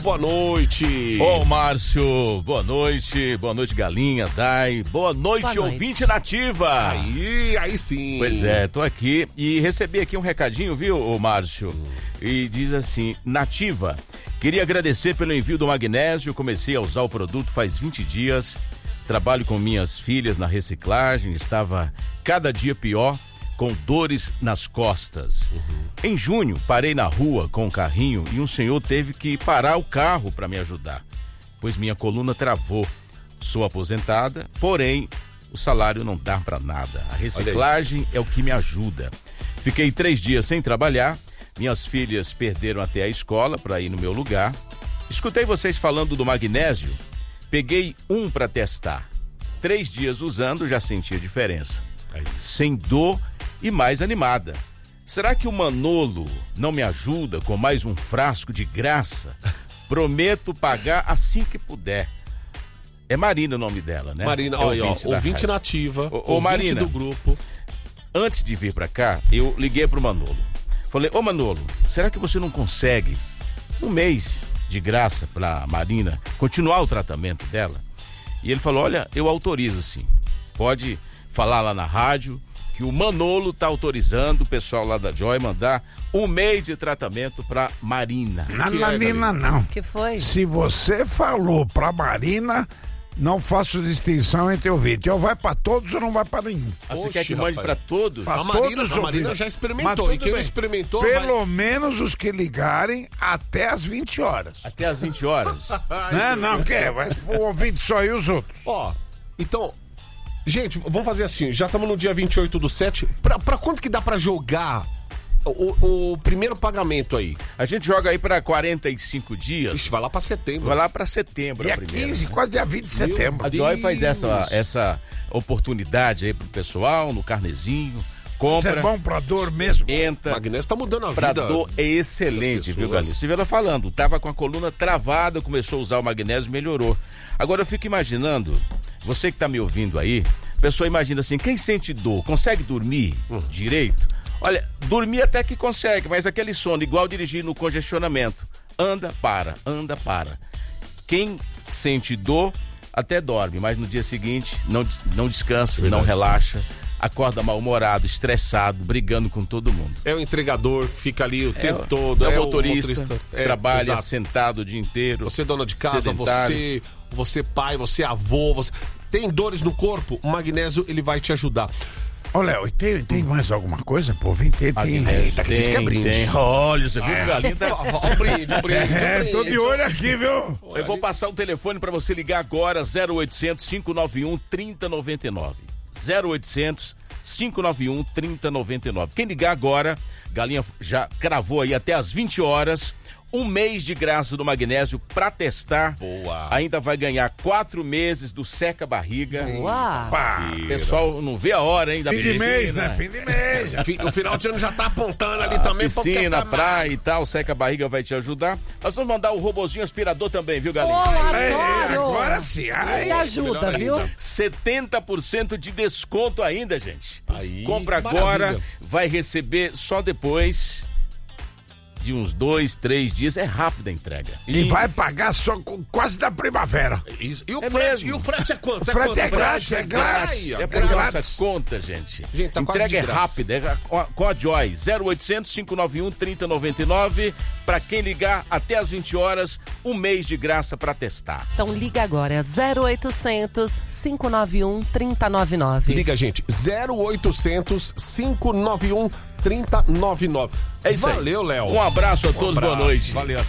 Boa noite. Ô, Márcio, boa noite Galinha, Dai, boa noite, ouvinte nativa. Aí sim. Pois é, tô aqui e recebi aqui um recadinho, viu, ô Márcio? E diz assim, nativa, queria agradecer pelo envio do magnésio, comecei a usar o produto faz 20 dias, trabalho com minhas filhas na reciclagem, estava cada dia pior, com dores nas costas. Em junho, parei na rua com o carrinho e um senhor teve que parar o carro para me ajudar, pois minha coluna travou. Sou aposentada, porém, o salário não dá para nada. A reciclagem é o que me ajuda. Fiquei 3 dias sem trabalhar, minhas filhas perderam até a escola para ir no meu lugar. Escutei vocês falando do magnésio, peguei um para testar. 3 dias usando, já senti a diferença. Sem dor e mais animada. Será que o Manolo não me ajuda com mais um frasco de graça? Prometo pagar assim que puder. É Marina o nome dela, né? Marina, ouvinte nativa, ouvinte Marina, do grupo. Antes de vir pra cá, eu liguei pro Manolo. Falei, ô Manolo, será que você não consegue um mês de graça pra Marina continuar o tratamento dela? E ele falou, olha, eu autorizo sim. Pode falar lá na rádio que o Manolo tá autorizando o pessoal lá da Joy mandar um mês de tratamento pra Marina. Marina não. Que foi? Se você falou pra Marina, não faço distinção entre ouvinte. Ou vai pra todos ou não vai pra nenhum. Você quer que mande pra todos? Pra A todos Marina já experimentou. E quem não experimentou pelo menos os que ligarem até as 20 horas. Até as 20 horas? Não, quer? Vai o ouvinte só e os outros. Ó, então... Gente, vamos fazer assim, já estamos no dia 28/7, pra quanto que dá pra jogar o primeiro pagamento aí? A gente joga aí pra 45 dias. Ixi, vai lá pra setembro. Vai lá pra setembro. Dia 15, quase dia 20 de setembro. A Joy faz essa oportunidade aí pro pessoal, no carnezinho. Compra. Isso é bom pra dor mesmo. Entra. O magnésio tá mudando a pra vida. Dor é excelente, viu, Galinha? Você viu ela falando, tava com a coluna travada, começou a usar o magnésio e melhorou. Agora eu fico imaginando, você que tá me ouvindo aí, a pessoa imagina assim, quem sente dor, consegue dormir direito? Olha, dormir até que consegue, mas aquele sono, igual dirigir no congestionamento. Anda, para. Quem sente dor, até dorme, mas no dia seguinte não descansa, não relaxa. Acorda mal-humorado, estressado, brigando com todo mundo. É o entregador que fica ali o tempo todo. É o motorista, trabalha exato. Sentado o dia inteiro. Você dona de casa, sedentário. você pai, você avô, você... Tem dores no corpo? O magnésio, ele vai te ajudar. Ô, Léo, tem mais alguma coisa, pô? Tem. Eita, que a gente quer brinde. Tem. Olha, você viu que o Galinho tá... Um brinde. Tô de olho aqui, viu? Eu vou passar o telefone pra você ligar agora, 0800 591 3099. 0800 591 3099. Quem ligar agora, Galinha já cravou aí até as 20 horas, um mês de graça do magnésio pra testar. Boa. Ainda vai ganhar 4 meses do seca barriga. Boa. O pessoal não vê a hora ainda. Fim de mês, né? Fim de mês. O final de ano já tá apontando ali também. Piscina, praia e tal, seca barriga vai te ajudar. Nós vamos mandar o robozinho aspirador também, viu, Galinha? Adoro. Agora sim. Me ajuda, viu? 70% de desconto ainda, gente. Aí, compra agora, vai receber só depois de uns 2, 3 dias. É rápida a entrega. E vai pagar só quase da primavera. Isso. E o É frete? mesmo. E o frete é quanto? O frete é grátis, é grátis. É por nossa conta, gente. Gente, tá quase entrega é de graça. rápida, é com a Joy. 0800 591 3099. Pra quem ligar até as 20 horas, um mês de graça pra testar. Então liga agora, é 0800 591 3099. Liga, gente, 0800 591 3099. É isso aí. Valeu, Léo. Um abraço a todos, boa noite. Valeu, até